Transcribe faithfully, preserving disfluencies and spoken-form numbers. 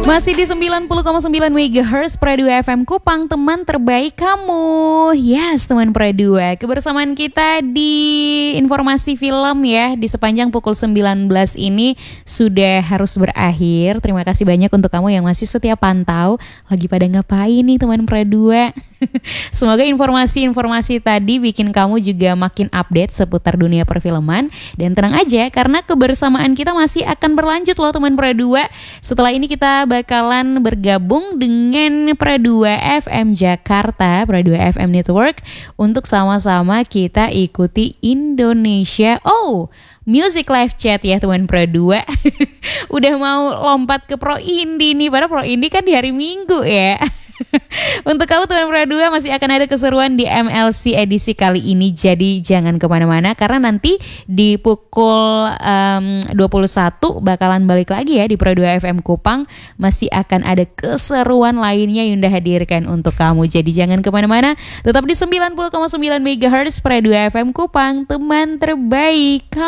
Masih di sembilan puluh koma sembilan megahertz Pradua F M Kupang, teman terbaik kamu. Yes, teman Pradua. Kebersamaan kita di informasi film ya, di sepanjang pukul sembilan belas ini sudah harus berakhir. Terima kasih banyak untuk kamu yang masih setia pantau. Lagi pada ngapain nih teman Pradua? Semoga informasi-informasi tadi bikin kamu juga makin update seputar dunia perfilman. Dan tenang aja, karena kebersamaan kita masih akan berlanjut loh teman Pradua. Setelah ini kita bakalan bergabung dengan Pradua F M Jakarta, Pradua F M Network, untuk sama-sama kita ikuti Indonesia Oh Music Live Chat ya teman Pradua. Udah mau lompat ke Pro Indie nih, padahal Pro Indie kan di hari Minggu ya. Untuk kamu teman Pradua masih akan ada keseruan di M L C edisi kali ini. Jadi jangan kemana-mana, karena nanti di pukul um, dua puluh satu bakalan balik lagi ya di Pradua F M Kupang. Masih akan ada keseruan lainnya Yunda hadirkan untuk kamu. Jadi jangan kemana-mana, tetap di sembilan puluh koma sembilan megahertz Pradua F M Kupang, teman terbaik.